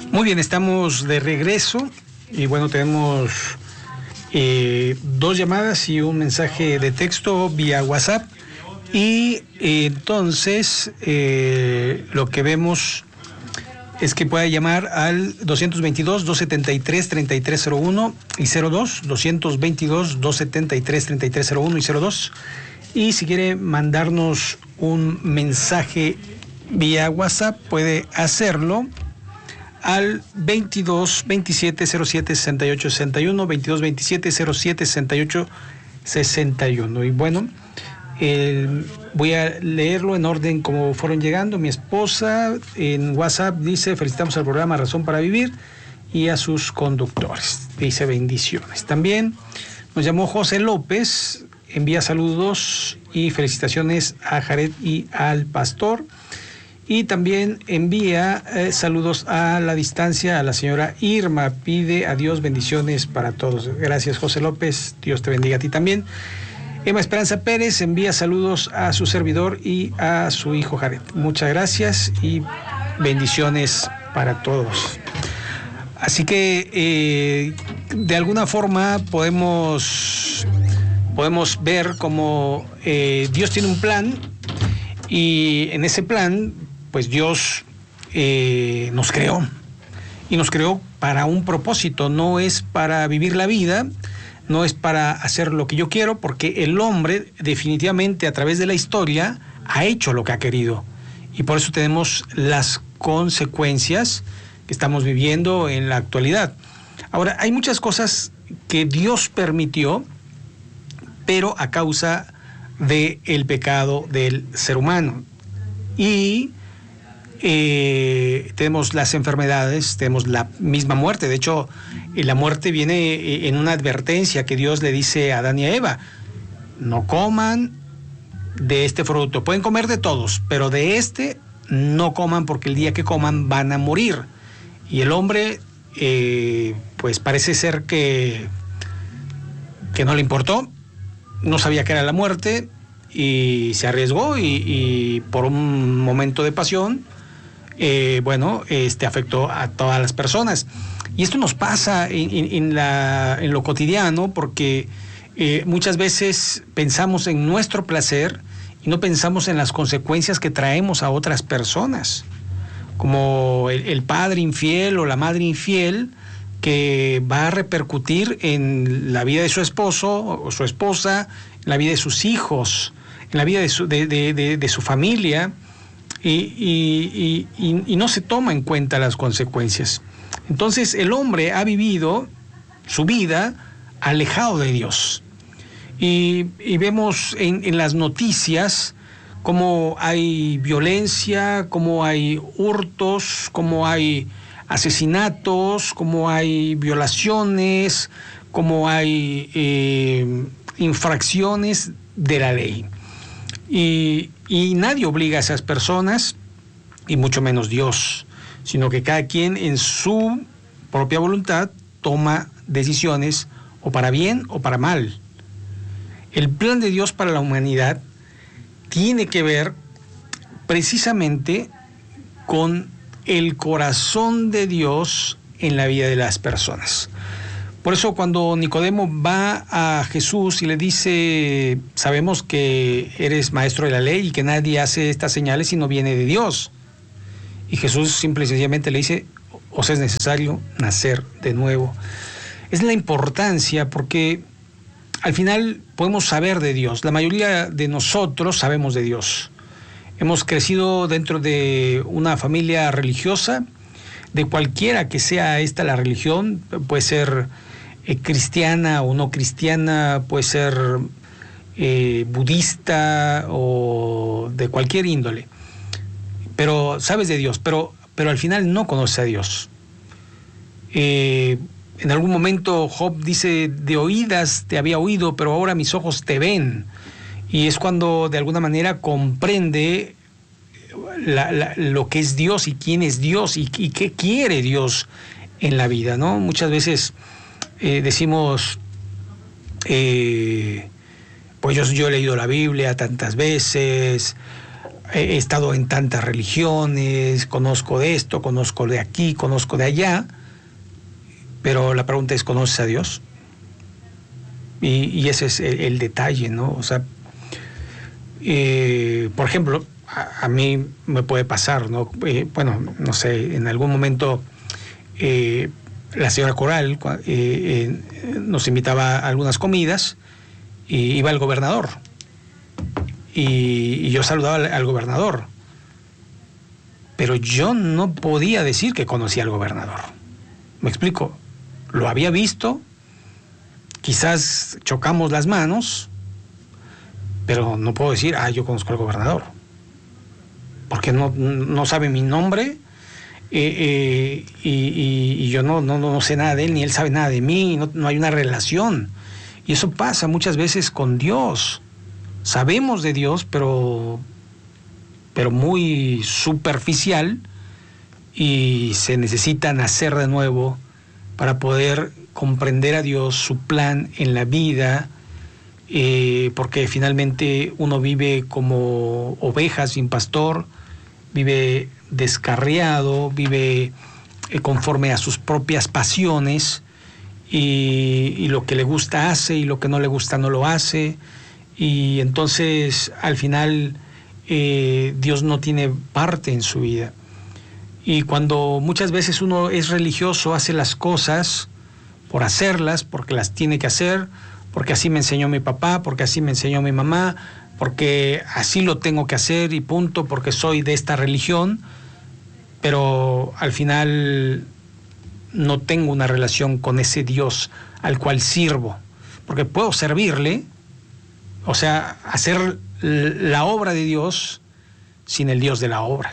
Muy bien, estamos de regreso y bueno, tenemos dos llamadas y un mensaje de texto vía WhatsApp y entonces lo que vemos es que puede llamar al 222-273-3301 y 02, 222-273-3301 y 02, y si quiere mandarnos un mensaje vía WhatsApp puede hacerlo al 22 27 07 68 61, 22 27 07 68 61. Y bueno, voy a leerlo en orden como fueron llegando. Mi esposa en WhatsApp dice: felicitamos al programa Razón para Vivir y a sus conductores. Dice bendiciones. También nos llamó José López, envía saludos y felicitaciones a Jared y al pastor. Y también envía saludos a la distancia a la señora Irma. Pide a Dios bendiciones para todos. Gracias, José López. Dios te bendiga a ti también. Emma Esperanza Pérez envía saludos a su servidor y a su hijo Jared. Muchas gracias y bendiciones para todos. Así que de alguna forma podemos ver cómo Dios tiene un plan, y en ese plan pues Dios nos creó, y nos creó para un propósito. No es para vivir la vida, no es para hacer lo que yo quiero, porque el hombre definitivamente a través de la historia ha hecho lo que ha querido, y por eso tenemos las consecuencias que estamos viviendo en la actualidad. Ahora, hay muchas cosas que Dios permitió, pero a causa del pecado del ser humano. Y tenemos las enfermedades, tenemos la misma muerte. De hecho, la muerte viene en una advertencia que Dios le dice a Adán y a Eva: no coman de este fruto, pueden comer de todos, pero de este no coman, porque el día que coman van a morir. Y el hombre pues parece ser que no le importó, no sabía qué era la muerte y se arriesgó, y por un momento de pasión afectó a todas las personas. Y esto nos pasa en lo cotidiano, porque muchas veces pensamos en nuestro placer y no pensamos en las consecuencias que traemos a otras personas, como el padre infiel o la madre infiel, que va a repercutir en la vida de su esposo o su esposa, en la vida de sus hijos, en la vida de su familia, y no se toma en cuenta las consecuencias. Entonces el hombre ha vivido su vida alejado de Dios, y vemos en las noticias cómo hay violencia, cómo hay hurtos, cómo hay asesinatos, cómo hay violaciones, cómo hay infracciones de la ley. Y nadie obliga a esas personas, y mucho menos Dios, sino que cada quien en su propia voluntad toma decisiones, o para bien o para mal. El plan de Dios para la humanidad tiene que ver precisamente con el corazón de Dios en la vida de las personas. Por eso cuando Nicodemo va a Jesús y le dice: sabemos que eres maestro de la ley y que nadie hace estas señales si no viene de Dios. Y Jesús simple y sencillamente le dice: os es necesario nacer de nuevo. Es la importancia, porque al final podemos saber de Dios. La mayoría de nosotros sabemos de Dios. Hemos crecido dentro de una familia religiosa, de cualquiera que sea esta la religión. Puede ser cristiana o no cristiana, puede ser budista o de cualquier índole. Pero sabes de Dios, pero al final no conoces a Dios. En algún momento Job dice: de oídas te había oído, pero ahora mis ojos te ven. Y es cuando de alguna manera comprende lo que es Dios y quién es Dios y qué quiere Dios en la vida, ¿no? Muchas veces decimos, pues yo he leído la Biblia tantas veces, he estado en tantas religiones, conozco de esto, conozco de aquí, conozco de allá, pero la pregunta es, ¿conoces a Dios? Y ese es el detalle, ¿no? O sea, por ejemplo, a mí me puede pasar, ¿no? Bueno, no sé, en algún momento la señora Coral nos invitaba a algunas comidas y iba el gobernador. Y yo saludaba al gobernador, pero yo no podía decir que conocía al gobernador. ¿Me explico? Lo había visto, quizás chocamos las manos, pero no puedo decir, yo conozco al gobernador, porque no sabe mi nombre, y yo no sé nada de él, ni él sabe nada de mí, no hay una relación. Y eso pasa muchas veces con Dios. Sabemos de Dios, pero muy superficial, y se necesita nacer de nuevo para poder comprender a Dios, su plan en la vida, porque finalmente uno vive como oveja sin pastor, vive descarriado, vive conforme a sus propias pasiones, y lo que le gusta hace, y lo que no le gusta no lo hace. Y entonces al final Dios no tiene parte en su vida. Y cuando muchas veces uno es religioso, hace las cosas por hacerlas, porque las tiene que hacer, porque así me enseñó mi papá, porque así me enseñó mi mamá, porque así lo tengo que hacer y punto, porque soy de esta religión, pero al final no tengo una relación con ese Dios al cual sirvo, porque puedo servirle, o sea, hacer la obra de Dios sin el Dios de la obra.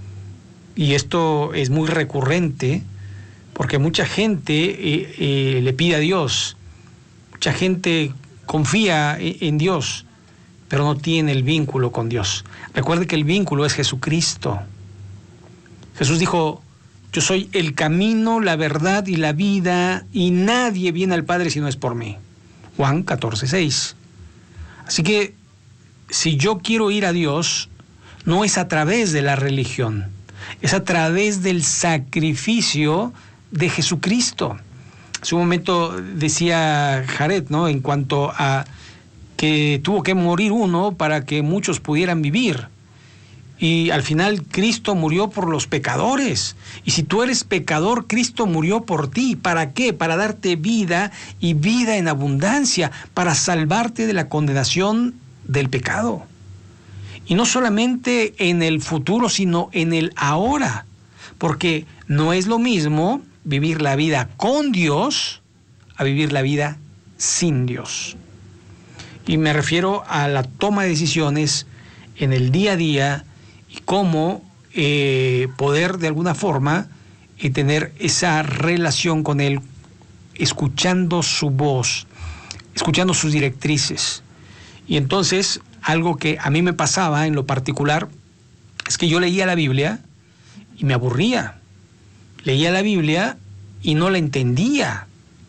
Y esto es muy recurrente, porque mucha gente le pide a Dios, mucha gente confía en Dios, pero no tiene el vínculo con Dios. Recuerde que el vínculo es Jesucristo. Jesús dijo, yo soy el camino, la verdad y la vida, y nadie viene al Padre si no es por mí. Juan 14:6. Así que si yo quiero ir a Dios, no es a través de la religión, es a través del sacrificio de Jesucristo. Hace un momento decía Jared, ¿no?, en cuanto a que tuvo que morir uno para que muchos pudieran vivir. Y al final Cristo murió por los pecadores. Y si tú eres pecador, Cristo murió por ti. ¿Para qué? Para darte vida, y vida en abundancia, para salvarte de la condenación del pecado. Y no solamente en el futuro, sino en el ahora. Porque no es lo mismo vivir la vida con Dios a vivir la vida sin Dios. Y me refiero a la toma de decisiones en el día a día, y cómo poder de alguna forma tener esa relación con Él, escuchando su voz, escuchando sus directrices. Y entonces, algo que a mí me pasaba en lo particular es que yo leía la Biblia y me aburría. Leía la Biblia y no la entendía.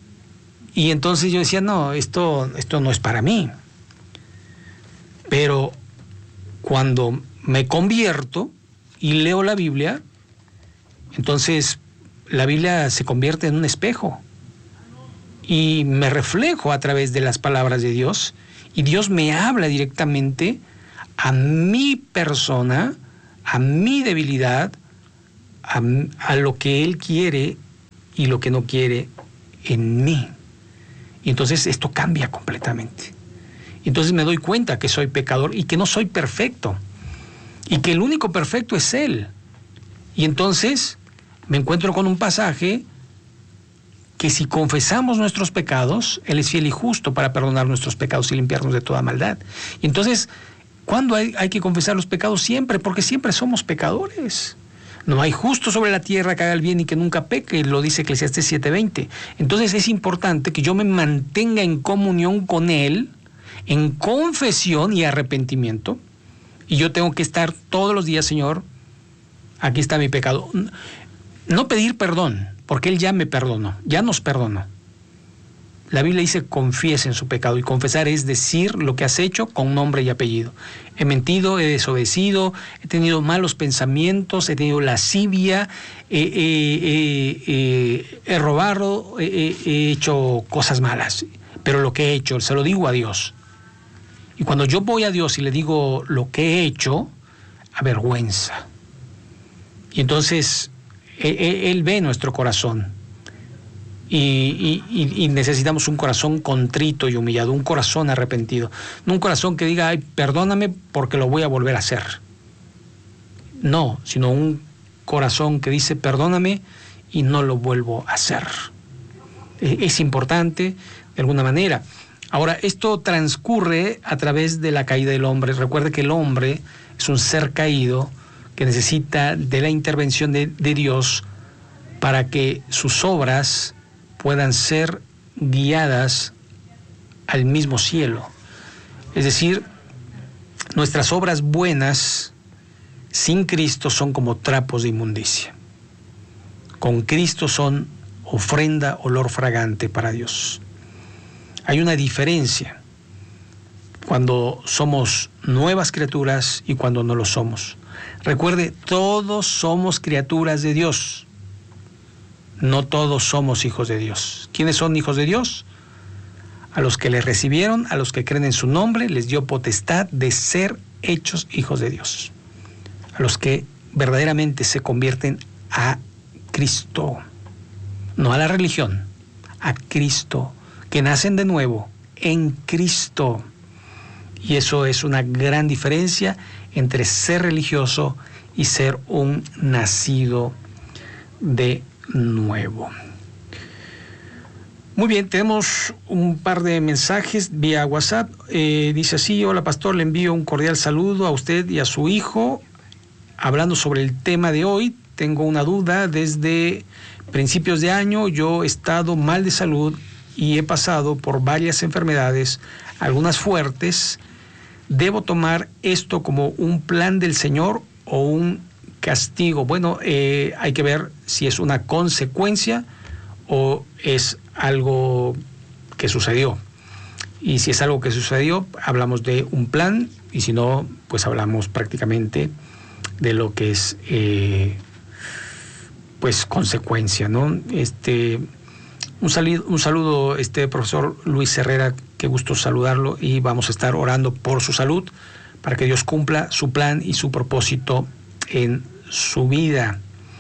Y entonces yo decía, no, esto no es para mí. Pero cuando me convierto y leo la Biblia, entonces la Biblia se convierte en un espejo y me reflejo a través de las palabras de Dios, y Dios me habla directamente a mi persona, a mi debilidad, a lo que Él quiere y lo que no quiere en mí. Y entonces esto cambia completamente. Entonces me doy cuenta que soy pecador y que no soy perfecto, y que el único perfecto es Él. Y entonces me encuentro con un pasaje que si confesamos nuestros pecados, Él es fiel y justo para perdonar nuestros pecados y limpiarnos de toda maldad. Y entonces, ¿cuándo hay que confesar los pecados? Siempre, porque siempre somos pecadores. No hay justo sobre la tierra que haga el bien y que nunca peque, lo dice Eclesiastés 7:20. Entonces es importante que yo me mantenga en comunión con Él, en confesión y arrepentimiento. Y yo tengo que estar todos los días, Señor, aquí está mi pecado. No pedir perdón, porque Él ya me perdonó, ya nos perdonó. La Biblia dice confiesen su pecado, y confesar es decir lo que has hecho con nombre y apellido. He mentido, he desobedecido, he tenido malos pensamientos, he tenido lascivia, he robado, he hecho cosas malas, pero lo que he hecho se lo digo a Dios. Y cuando yo voy a Dios y le digo lo que he hecho, avergüenza. Y entonces Él ve nuestro corazón. Y necesitamos un corazón contrito y humillado, un corazón arrepentido, no un corazón que diga, ay, perdóname porque lo voy a volver a hacer. No, sino un corazón que dice, perdóname y no lo vuelvo a hacer. Es importante de alguna manera. Ahora, esto transcurre a través de la caída del hombre. Recuerde que el hombre es un ser caído que necesita de la intervención de Dios para que sus obras puedan ser guiadas al mismo cielo. Es decir, nuestras obras buenas sin Cristo son como trapos de inmundicia. Con Cristo son ofrenda, olor fragante para Dios. Hay una diferencia cuando somos nuevas criaturas y cuando no lo somos. Recuerde, todos somos criaturas de Dios. No todos somos hijos de Dios. ¿Quiénes son hijos de Dios? A los que le recibieron, a los que creen en su nombre, les dio potestad de ser hechos hijos de Dios. A los que verdaderamente se convierten a Cristo, no a la religión, a Cristo, que nacen de nuevo en Cristo. Y eso es una gran diferencia entre ser religioso y ser un nacido de nuevo. Muy bien, tenemos un par de mensajes vía WhatsApp. Dice así: hola pastor, le envío un cordial saludo a usted y a su hijo. Hablando sobre el tema de hoy, tengo una duda. Desde principios de año yo he estado mal de salud y he pasado por varias enfermedades, algunas fuertes. ¿Debo tomar esto como un plan del Señor o un castigo? Bueno, hay que ver si es una consecuencia o es algo que sucedió. Y si es algo que sucedió, hablamos de un plan, y si no, pues hablamos prácticamente de lo que es pues consecuencia, ¿no? Un saludo, profesor Luis Herrera, qué gusto saludarlo, y vamos a estar orando por su salud para que Dios cumpla su plan y su propósito en su vida.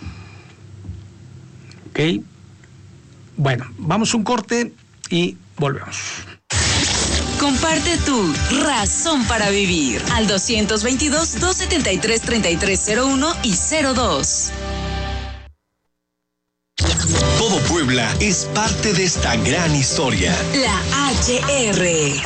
¿Ok? Bueno, vamos a un corte y volvemos. Comparte tu razón para vivir al 222-273-3301 y 02. Todo Puebla es parte de esta gran historia. La HR.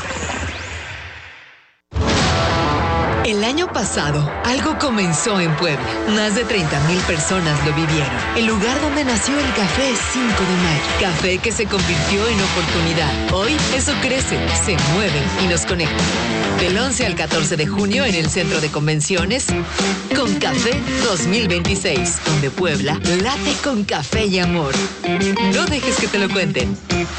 El año pasado, algo comenzó en Puebla. Más de 30,000 personas lo vivieron. El lugar donde nació el Café 5 de Mayo. Café que se convirtió en oportunidad. Hoy, eso crece, se mueve y nos conecta. Del 11 al 14 de junio en el Centro de Convenciones, Con Café 2026, donde Puebla late con café y amor. No dejes que te lo cuenten.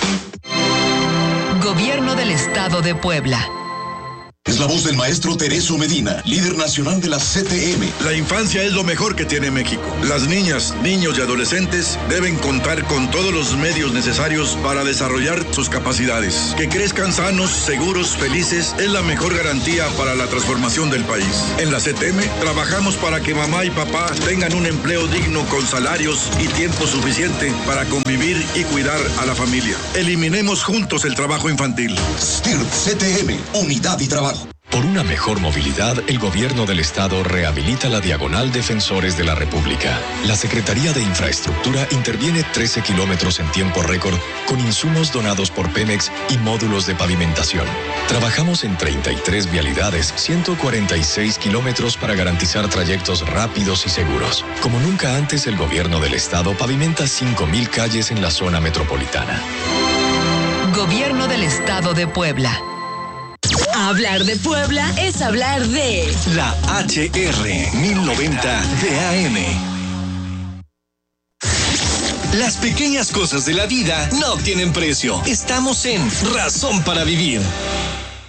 Gobierno del Estado de Puebla. Es la voz del maestro Tereso Medina, líder nacional de la CTM. La infancia es lo mejor que tiene México. Las niñas, niños y adolescentes deben contar con todos los medios necesarios para desarrollar sus capacidades. Que crezcan sanos, seguros, felices es la mejor garantía para la transformación del país. En la CTM trabajamos para que mamá y papá tengan un empleo digno con salarios y tiempo suficiente para convivir y cuidar a la familia. Eliminemos juntos el trabajo infantil. STIRP CTM, unidad y trabajo. Por una mejor movilidad, el Gobierno del Estado rehabilita la Diagonal Defensores de la República. La Secretaría de Infraestructura interviene 13 kilómetros en tiempo récord con insumos donados por Pemex y módulos de pavimentación. Trabajamos en 33 vialidades, 146 kilómetros para garantizar trayectos rápidos y seguros. Como nunca antes, el Gobierno del Estado pavimenta 5,000 calles en la zona metropolitana. Gobierno del Estado de Puebla. Hablar de Puebla es hablar de La HR 1090 de AM. Las pequeñas cosas de la vida no tienen precio. Estamos en Razón para Vivir.